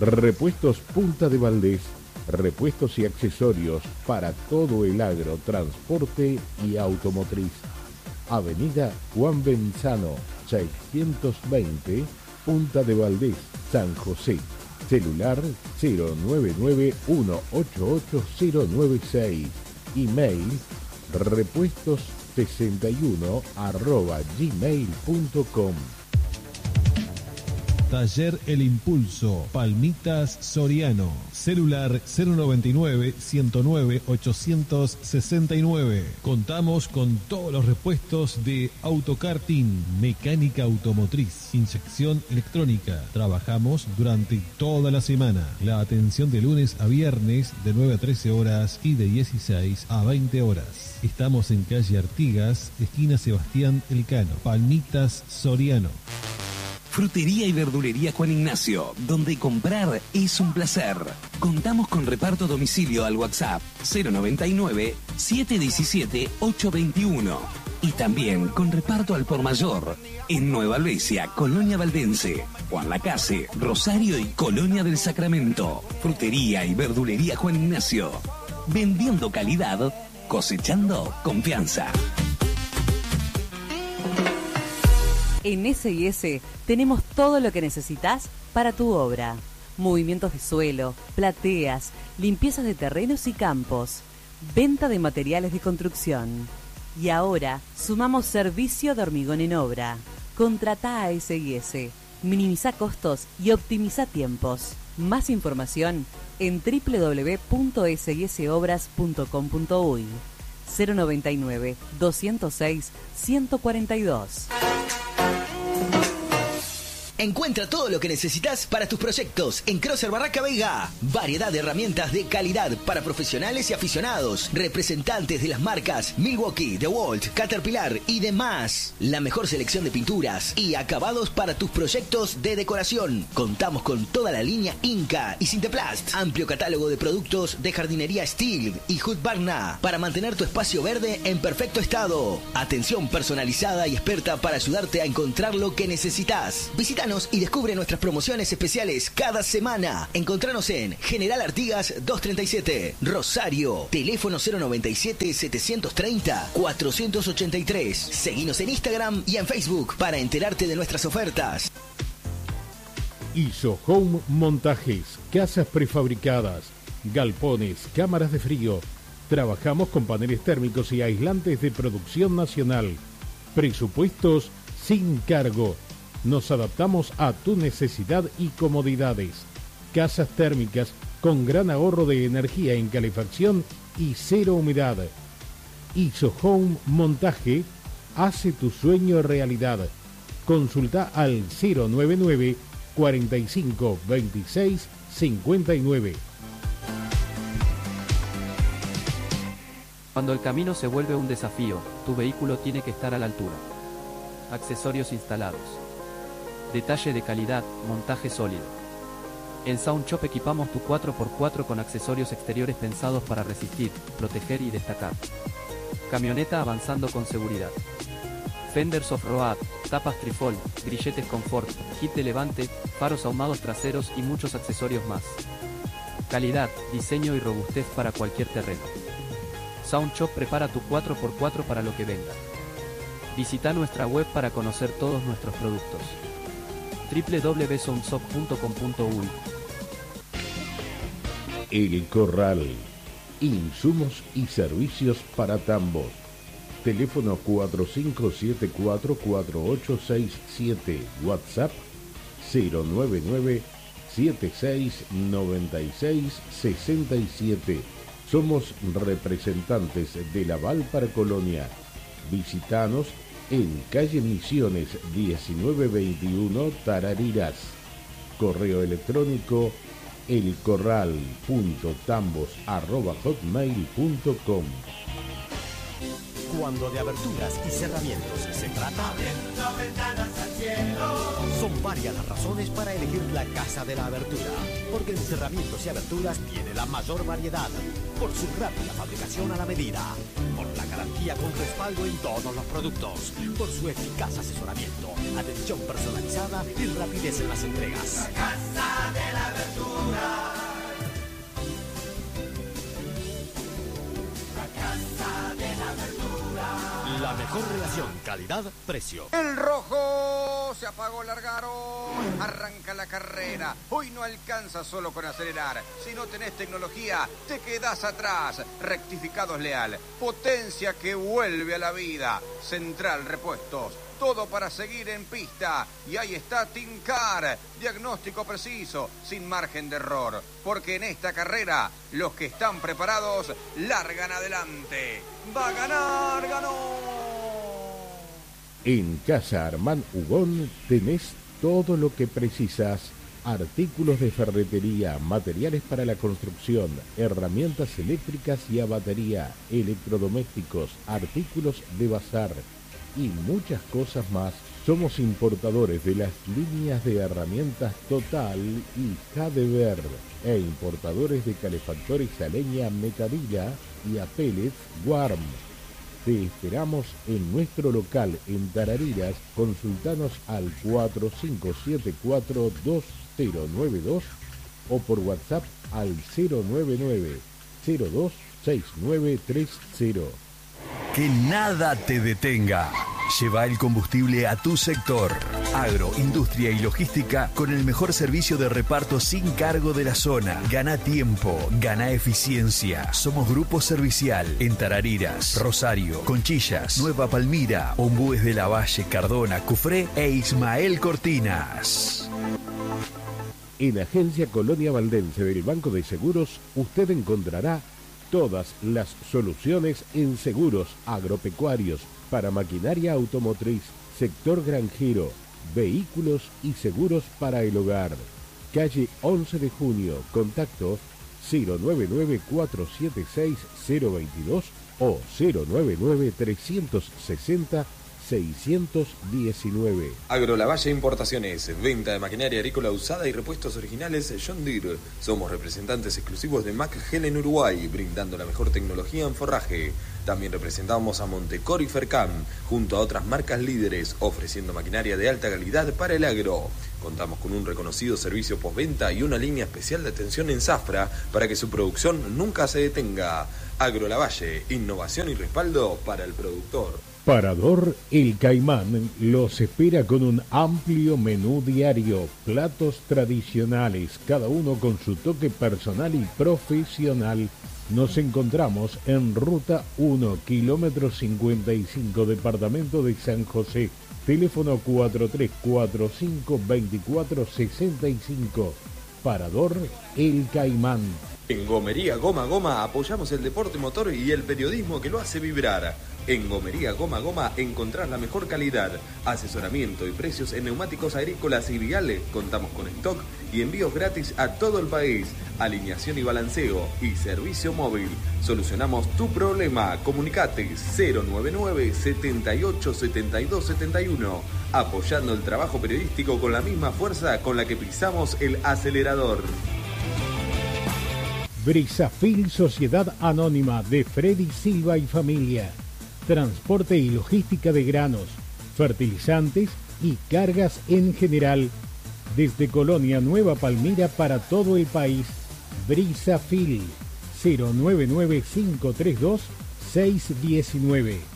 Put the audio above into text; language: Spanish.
Repuestos Punta de Valdés, repuestos y accesorios para todo el agro, transporte y automotriz. Avenida Juan Benzano, 620, Punta de Valdés, San José. Celular 099-188-096. Email repuestos61@gmail.com. Taller El Impulso, Palmitas Soriano. Celular 099-109-869. Contamos con todos los repuestos de autokarting, mecánica automotriz, inyección electrónica. Trabajamos durante toda la semana. La atención de lunes a viernes de 9 a 13 horas y de 16 a 20 horas. Estamos en calle Artigas, esquina Sebastián Elcano, Palmitas Soriano. Frutería y verdulería Juan Ignacio, donde comprar es un placer. Contamos con reparto a domicilio al WhatsApp 099-717-821. Y también con reparto al por mayor en Nueva Albesia, Colonia Valdense, Juan Lacase, Rosario y Colonia del Sacramento. Frutería y verdulería Juan Ignacio. Vendiendo calidad, cosechando confianza. En S&S tenemos todo lo que necesitas para tu obra. Movimientos de suelo, plateas, limpiezas de terrenos y campos, venta de materiales de construcción. Y ahora sumamos servicio de hormigón en obra. Contratá a S&S, minimiza costos y optimiza tiempos. Más información en www.sysobras.com.uy 099 206 142. Encuentra todo lo que necesitas para tus proyectos en Crosser Barraca Veiga. Variedad de herramientas de calidad para profesionales y aficionados. Representantes de las marcas Milwaukee, DeWalt, Caterpillar y demás. La mejor selección de pinturas y acabados para tus proyectos de decoración. Contamos con toda la línea Inca y Sinteplast. Amplio catálogo de productos de jardinería Steel y Husqvarna para mantener tu espacio verde en perfecto estado. Atención personalizada y experta para ayudarte a encontrar lo que necesitas. Visítanos y descubre nuestras promociones especiales cada semana. Encontranos en General Artigas 237, Rosario. Teléfono 097-730-483. Seguinos en Instagram y en Facebook para enterarte de nuestras ofertas. ISO Home Montajes, casas prefabricadas, galpones, cámaras de frío. Trabajamos con paneles térmicos y aislantes de producción nacional. Presupuestos sin cargo. Nos adaptamos a tu necesidad y comodidades. Casas térmicas con gran ahorro de energía en calefacción y cero humedad. ISO Home Montaje hace tu sueño realidad. Consulta al 099 45 26 59. Cuando el camino se vuelve un desafío, tu vehículo tiene que estar a la altura. Accesorios instalados. Detalle de calidad, montaje sólido. En Sound Shop equipamos tu 4x4 con accesorios exteriores pensados para resistir, proteger y destacar. Camioneta avanzando con seguridad. Fenders off-road, tapas trifold, grilletes confort, kit de levante, faros ahumados traseros y muchos accesorios más. Calidad, diseño y robustez para cualquier terreno. Sound Shop prepara tu 4x4 para lo que venga. Visita nuestra web para conocer todos nuestros productos. www.soundshop.com.uy. El Corral. Insumos y servicios para tambos. Teléfono 45744867. WhatsApp 099-769667. Somos representantes de Laval para Colonia. Visítanos en calle Misiones 1921 Tarariras. Correo electrónico elcorral.tambos@hotmail.com. Cuando de aberturas y cerramientos se trata, abriendo ventanas al cielo. Son varias las razones para elegir la Casa de la Abertura, porque en cerramientos y aberturas tiene la mayor variedad, por su rápida fabricación a la medida, por la garantía con respaldo en todos los productos, por su eficaz asesoramiento, atención personalizada y rapidez en las entregas. La Casa de la Abertura. mejor relación calidad-precio. El rojo se apagó, largaron, arranca la carrera. Hoy no alcanza solo con acelerar. Si no tenés tecnología, te quedás atrás. Rectificados Leal, potencia que vuelve a la vida. Central Repuestos, todo para seguir en pista. Y ahí está Tincar, diagnóstico preciso, sin margen de error. Porque en esta carrera, los que están preparados, largan adelante. Va a ganar, ganó. En Casa Armán Ugón tenés todo lo que precisas. Artículos de ferretería, materiales para la construcción, herramientas eléctricas y a batería, electrodomésticos, artículos de bazar y muchas cosas más. Somos importadores de las líneas de herramientas Total y Cadever e importadores de calefactores a leña Metadila y a pellets Warm. Te esperamos en nuestro local en Tarariras. Consultanos al 4574-2092 o por WhatsApp al 099-026930. Que nada te detenga. Lleva el combustible a tu sector. Agro, industria y logística con el mejor servicio de reparto sin cargo de la zona. Gana tiempo, gana eficiencia. Somos Grupo Servicial en Tarariras, Rosario, Conchillas, Nueva Palmira, Ombúes de la Valle, Cardona, Cufré e Ismael Cortinas. En Agencia Colonia Valdense del Banco de Seguros, usted encontrará todas las soluciones en seguros agropecuarios, para maquinaria automotriz, sector granjero, vehículos y seguros para el hogar. Calle 11 de Junio, contacto 099-476-022 o 099-360-619. Agrolavalle Importaciones, venta de maquinaria agrícola usada y repuestos originales John Deere. Somos representantes exclusivos de McGel en Uruguay, brindando la mejor tecnología en forraje. También representamos a Montecor y Fercam, junto a otras marcas líderes, ofreciendo maquinaria de alta calidad para el agro. Contamos con un reconocido servicio postventa y una línea especial de atención en Zafra para que su producción nunca se detenga. Agrolavalle, innovación y respaldo para el productor. Parador El Caimán los espera con un amplio menú diario, platos tradicionales, cada uno con su toque personal y profesional. Nos encontramos en Ruta 1, kilómetro 55, departamento de San José. Teléfono 4345-2465. Parador El Caimán. En Gomería Goma Goma apoyamos el deporte motor y el periodismo que lo hace vibrar. En Gomería Goma Goma encontrás la mejor calidad, asesoramiento y precios en neumáticos agrícolas y viales. Contamos con stock y envíos gratis a todo el país, alineación y balanceo y servicio móvil. Solucionamos tu problema. Comunicate 099-787271, apoyando el trabajo periodístico con la misma fuerza con la que pisamos el acelerador. Brisafil Sociedad Anónima de Freddy Silva y familia. Transporte y logística de granos, fertilizantes y cargas en general. Desde Colonia Nueva Palmira para todo el país. Brisafil 099-532-619.